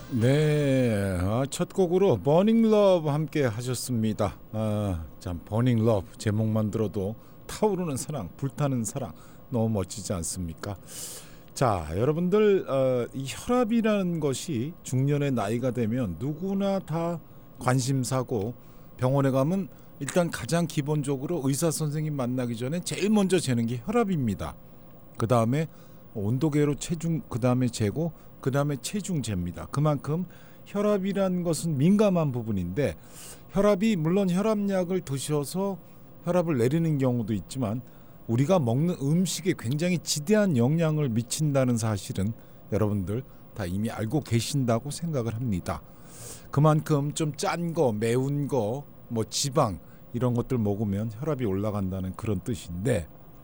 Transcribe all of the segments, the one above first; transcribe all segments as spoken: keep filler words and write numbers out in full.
네, 아, 첫 곡으로 버닝 러브 함께 하셨습니다. 아, 참 버닝 러브 제목만 들어도 타오르는 사랑, 불타는 사랑 너무 멋지지 않습니까? 자, 여러분들 어, 이 혈압이라는 것이 중년의 나이가 되면 누구나 다 관심사고 병원에 가면 일단 가장 기본적으로 의사 선생님 만나기 전에 제일 먼저 재는 게 혈압입니다. 그 다음에 온도계로 체중, 그 다음에 재고, 그 다음에 체중 잽니다. 그만큼 혈압이라는 것은 민감한 부분인데 혈압이 물론 혈압약을 드셔서 혈압을 내리는 경우도 있지만 우리가 먹는 음식에 굉장히 지대한 영향을 미친다는 사실은 여러분들 다 이미 알고 계신다고 생각을 합니다. 그만큼 좀 짠 거, 매운 거, 뭐 지방 이런 것들 먹으면 혈압이 올라간다는 그런 뜻인데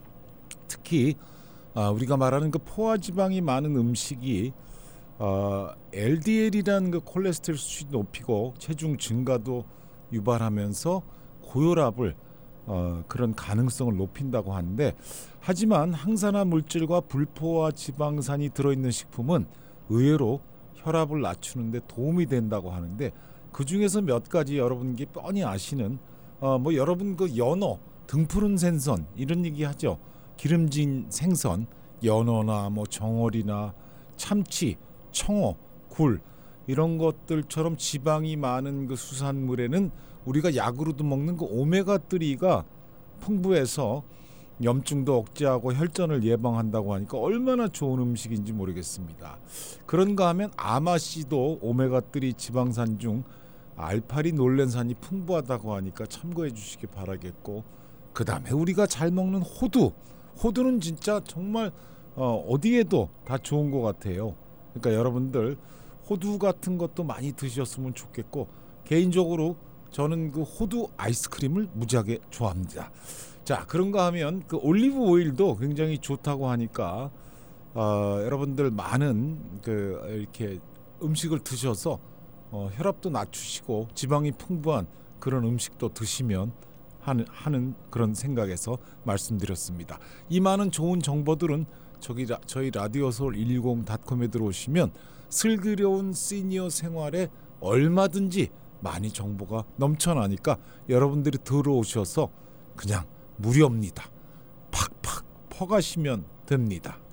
특히 아, 우리가 말하는 그 포화지방이 많은 음식이 어, 엘디엘이라는 그 콜레스테롤 수치 높이고 체중 증가도 유발하면서 고혈압을 어, 그런 가능성을 높인다고 하는데 하지만 항산화 물질과 불포화 지방산이 들어있는 식품은 의외로 혈압을 낮추는 데 도움이 된다고 하는데 그 중에서 몇 가지 여러분께 뻔히 아시는 어, 뭐 여러분 그 연어, 등푸른 생선 이런 얘기 하죠. 기름진 생선, 연어나 뭐 정어리나 참치, 청어, 굴 이런 것들처럼 지방이 많은 그 수산물에는 우리가 약으로도 먹는 그 오메가삼가 풍부해서 염증도 억제하고 혈전을 예방한다고 하니까 얼마나 좋은 음식인지 모르겠습니다. 그런가 하면 아마씨도 오메가삼 지방산 중 알파리놀렌산이 풍부하다고 하니까 참고해 주시기 바라겠고 그 다음에 우리가 잘 먹는 호두 호두는 진짜 정말 어, 어디에도 다 좋은 것 같아요. 그러니까 여러분들 호두 같은 것도 많이 드셨으면 좋겠고 개인적으로 저는 그 호두 아이스크림을 무지하게 좋아합니다. 자, 그런가 하면 그 올리브 오일도 굉장히 좋다고 하니까 어, 여러분들 많은 그 이렇게 음식을 드셔서 어, 혈압도 낮추시고 지방이 풍부한 그런 음식도 드시면 하는, 하는 그런 생각에서 말씀드렸습니다. 이 많은 좋은 정보들은 저기 라, 저희 라디오서울 일일공 닷컴에 들어오시면 슬기로운 시니어 생활에 얼마든지 많이 정보가 넘쳐나니까 여러분들이 들어오셔서 그냥 무료입니다. 팍팍 퍼가시면 됩니다.